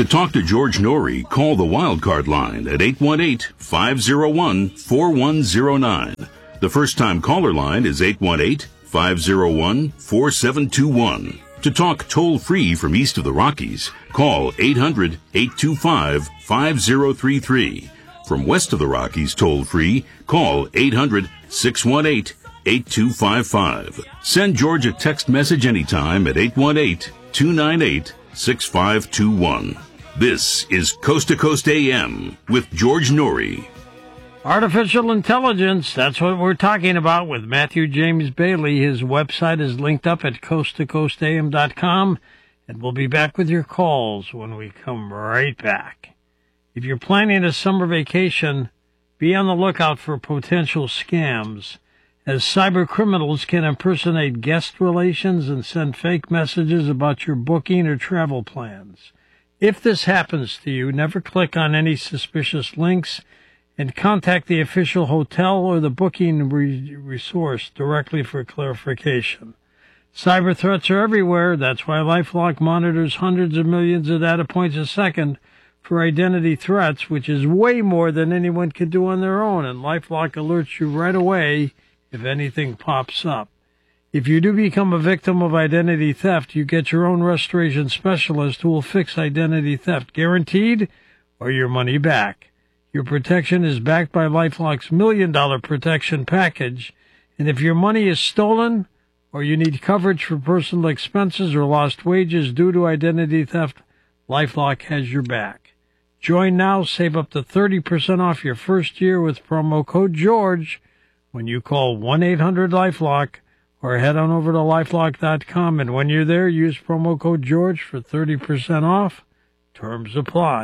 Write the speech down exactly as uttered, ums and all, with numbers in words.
talk to George Norrie, call the Wildcard line at eight one eight, five oh one, four one oh nine. The first-time caller line is eight one eight, five oh one, four seven two one. To talk toll-free from east of the Rockies, call eight hundred, eight two five, five oh three three. From west of the Rockies toll-free, call eight hundred, six one eight, eight two five five. Send George a text message anytime at eight one eight, two nine eight, six five two one. This is Coast to Coast A M with George Norrie. Artificial intelligence, that's what we're talking about with Matthew James Bailey. His website is linked up at coast to coast a m dot com, and we'll be back with your calls when we come right back. If you're planning a summer vacation, be on the lookout for potential scams, as cyber criminals can impersonate guest relations and send fake messages about your booking or travel plans. If this happens to you, never click on any suspicious links, and contact the official hotel or the booking re- resource directly for clarification. Cyber threats are everywhere. That's why LifeLock monitors hundreds of millions of data points a second for identity threats, which is way more than anyone can do on their own, and LifeLock alerts you right away if anything pops up. If you do become a victim of identity theft, you get your own restoration specialist who will fix identity theft, guaranteed, or your money back. Your protection is backed by LifeLock's million dollar protection package, and if your money is stolen or you need coverage for personal expenses or lost wages due to identity theft, LifeLock has your back. Join now, save up to thirty percent off your first year with promo code GEORGE when you call one eight hundred LifeLock or head on over to lifelock dot com, and when you're there, use promo code GEORGE for thirty percent off. Terms apply.